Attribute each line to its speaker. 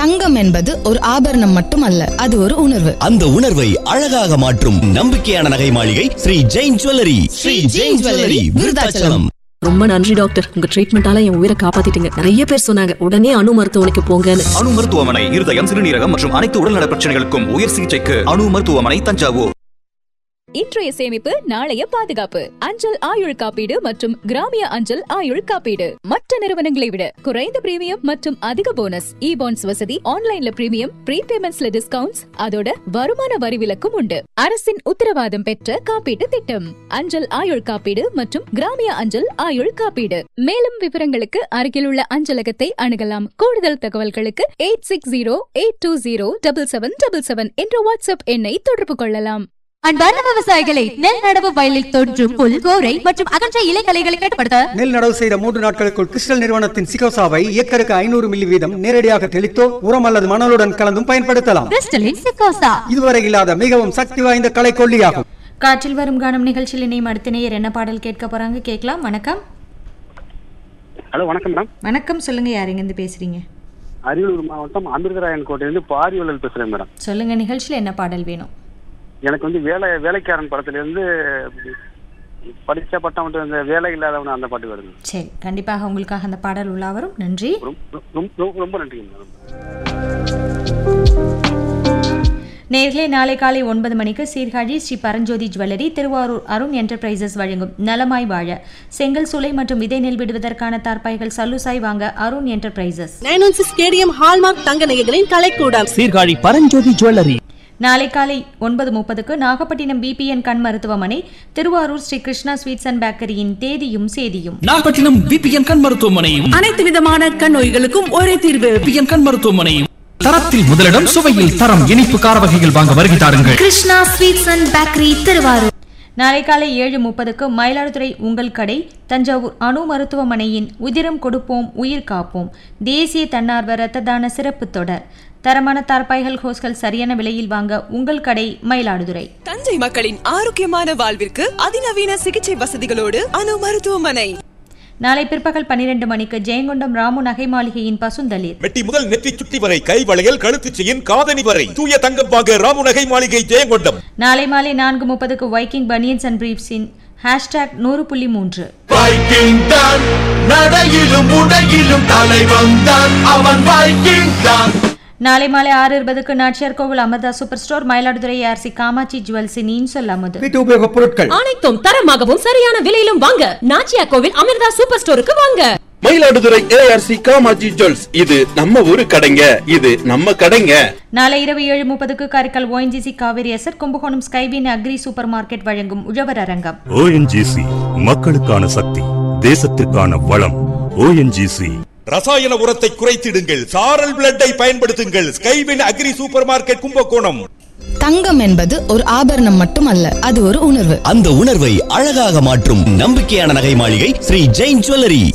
Speaker 1: தங்கம் என்பது ஒரு ஆபரணம் மட்டுமல்ல, அது ஒரு உணர்வு.
Speaker 2: அந்த உணர்வை அழகாக மாற்றும் நம்பிக்கையான நகை மாளிகை ஸ்ரீ ஜெயின் ஜுவல்லரி. ஸ்ரீ ஜெயின் ஜுவல்லரி, விருதாச்சலம்.
Speaker 3: ரொம்ப நன்றி டாக்டர், உங்க ட்ரீட்மெண்டால என் உயிரை காப்பாத்திட்டீங்க. நிறைய பேர் சொன்னாங்க உடனே அணு மருத்துவமனைக்கு போங்கன்னு.
Speaker 4: அணு மருத்துவமனை இருதயம், சிறுநீரகம் மற்றும் அனைத்து உடல்நல பிரச்சனைகளுக்கும் உயர் சிகிச்சைக்கு அணு மருத்துவமனை, தஞ்சாவூர்.
Speaker 5: இன்றைய சேமிப்பு நாளைய பாதுகாப்பு. அஞ்சல் ஆயுள் காப்பீடு மற்றும் கிராமிய அஞ்சல் ஆயுள் காப்பீடு மற்ற நிறுவனங்களை விட குறைந்த பிரீமியம் மற்றும் அதிக போனஸ். இ பாண்ட்ஸ் வசதி, ஆன்லைன்ல பிரீமியம், ப்ரீபேமெண்ட்ஸ்ல டிஸ்கவுண்ட்ஸ், அதோட வருமான வரி விலக்கும் உண்டு. அரசின் உத்தரவாதம் பெற்ற காப்பீட்டு திட்டம் அஞ்சல் ஆயுள் காப்பீடு மற்றும் கிராமிய அஞ்சல் ஆயுள் காப்பீடு. மேலும் விவரங்களுக்கு அருகில் உள்ள அஞ்சலகத்தை அணுகலாம். கூடுதல் தகவல்களுக்கு 8608207777 என்ற வாட்ஸ்அப் எண்ணை தொடர்பு கொள்ளலாம்.
Speaker 6: அன்பார்ந்த விவசாயிகளை, நெல் நடவு வயலில் தோன்றும் புல், கோரை மற்றும் அகன்ற இலைகளைகளை கட்டுப்படுத்த
Speaker 7: நெல் நடவு செய்த 3 நாட்களுக்குள் கிறிஸ்டல் நிறுவனத்தின் சிகோசாவை ஏக்கருக்கு 500 மில்லி வீதம் நேரடியாக தெளித்தோ உரம் அல்லது மணலுடன் கலந்தும் பயன்படுத்தலாம்.
Speaker 6: கிறிஸ்டலின் சிகோசா
Speaker 7: இதுவரை இல்லாத மிகவும் சக்தி வாய்ந்த களைக்கொல்லியாகும்.
Speaker 6: காற்றில் வரும் கானம் நிகழ்ச்சியில் இணையும் அடுத்த நேயர் என்ன பாடல் கேட்க போறாங்க கேட்கலாம். வணக்கம்.
Speaker 8: ஹலோ, வணக்கம் மேடம்.
Speaker 6: வணக்கம், சொல்லுங்க, யார் எங்கிருந்து பேசுறீங்க?
Speaker 8: அரியலூர் மாவட்டம் அமிர்தராயன் கோட்டையிலிருந்து பாரிவள்ளல் பேசுறேன் மேடம்.
Speaker 6: சொல்லுங்க, நிகழ்ச்சியில் என்ன பாடல் வேணும்?
Speaker 8: எனக்கு வந்து வேலைக்காரன் படத்துல இருந்து படிச்ச பட்டம் மட்டும் இந்த வேலை இல்லாதவன அந்த பாட்டு வருது.
Speaker 6: சரி, கண்டிப்பாக உங்களுக்காக அந்த பாடல் உள்ளா வரும். நன்றி,
Speaker 8: ரொம்ப நன்றி மேடம்.
Speaker 6: நேர்களே, நாளை காலை 9 மணிக்கு சீர்காழி ஸ்ரீ பரஞ்சோதி ஜுவல்லரி, திருவாரூர் அருண் என்டர்பிரைசஸ் வழங்கும் நலமாய் வாழ செங்கல் சூளை மற்றும் விதை நெல் விடுவதற்கான தார்பாய்கள் சல்லுசாய் வாங்க அருண் என்டர்பிரைசஸ்.
Speaker 3: 916 ஸ்டேடியம் ஹால்மார்க் தங்க நகைகளின் கலைக்கூடம்
Speaker 2: சீர்காழி பரஞ்சோதி ஜுவல்லரி.
Speaker 6: நாளை காலை 9:30க்கு நாகப்பட்டினம் பிபிஎன் கண் மருத்துவமனை, திருவாரூர் ஸ்ரீ கிருஷ்ணா ஸ்வீட்ஸ் அண்ட் பேக்கரியின் தேதியும் சேதியும்.
Speaker 9: நாகப்பட்டினம் பிபிஎன் கண் மருத்துவமனையும்
Speaker 3: அனைத்து விதமான கண் நோய்களுக்கும் ஒரே தீர்வு.
Speaker 9: பிபிஎன் கண் மருத்துவமனையும். தரத்தில் முதலிடம், சுவையில் தரம். இனிப்பு கார வகைகள் வாங்க வருகை தாருங்கள்.
Speaker 6: Krishna sweets and bakery, Thiruvarur. நாளை காலை 7:30க்கு மயிலாடுதுறை உங்கள் கடை, தஞ்சாவூர் அணு மருத்துவமனையின் உதிரம் கொடுப்போம் உயிர் காப்போம் தேசிய தன்னார்வ இரத்த தான சிறப்பு தொடர். தரமான தார்பாய்கள், ஹோஸ்கள் சரியான விலையில் வாங்க உங்கள் கடை, மயிலாடுதுறை.
Speaker 3: தஞ்சை மக்களின் ஆரோக்கியமான வாழ்விற்கு அதிநவீன சிகிச்சை வசதிகளோடு அணு மருத்துவமனை.
Speaker 6: நாளை பிற்பகல் 12 மணிக்கு ஜெயங்கொண்டம் ராமு நகை மாளிகையின் பசுந்தளிர்.
Speaker 10: மெட்டி முதல் நெற்றி சுட்டி வரை, கை வளையல், கழுத்து செயின், காதணி வரை தூய தங்கம் வாங்க ராமு நகை மாளிகை, ஜெயங்கொண்டம்.
Speaker 6: நாளை மாலை 4:30க்கு வைக்கிங் பனியன்ஸ் அண்ட் பிரீஃப்ஸின் #100.3.
Speaker 10: வைக்கிங் தான் நடையிலும் உடையிலும் தலைவன் தான் அவன், வைக்கிங் தான்.
Speaker 6: நாளை மாலை 6:20க்கு நாச்சியார் கோவில் Amrita super store, Mayiladuthurai RC Kamakshi ஜுவல்ஸின் இன்சொல் அமுது.
Speaker 7: வீட்டு உபயோக பொருட்கள்
Speaker 3: அனைத்தும் தரமாகவும் சரியான விலையிலும் வாங்க நாச்சியார் கோவில் அமர்தா சூப்பர் ஸ்டோருக்கு வாங்க.
Speaker 11: மயிலாடுதுறை ஏஆர்சி காமாட்சி ஜுவல்ஸ், இது நம்ம ஊரு கடைங்க, இது நம்ம கடைங்க.
Speaker 6: நாளை இரவு 7:30க்கு Karaikal ONGC Kaveri zed, Kumbakonam ஸ்கைபீன் agri super market வழங்கும் உழவர் அரங்கம்.
Speaker 12: ONGC மக்களுக்கான சக்தி, தேசத்திற்கான வளம். ONGC.
Speaker 10: ரசாயன உரத்தை குறைத்திடுங்கள், சாரல் பிளட்டை பயன்படுத்துங்கள். Skywin agri super market, Kumbakonam.
Speaker 1: தங்கம் என்பது ஒரு ஆபரணம் மட்டுமல்ல, அது ஒரு உணர்வு.
Speaker 2: அந்த உணர்வை அழகாக மாற்றும் நம்பிக்கையான நகை மாளிகை ஸ்ரீ ஜெயின் ஜுவல்லரி.